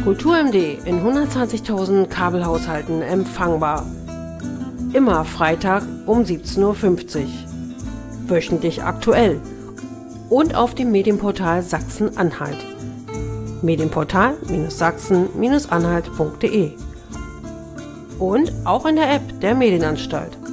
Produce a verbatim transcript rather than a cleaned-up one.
Kultur M D in hundertzwanzigtausend Kabelhaushalten empfangbar. Immer Freitag um siebzehn Uhr fünfzig. Wöchentlich aktuell. Und auf dem Medienportal Sachsen-Anhalt. Medienportal Sachsen Anhalt punkt de. Und auch in der App der Medienanstalt.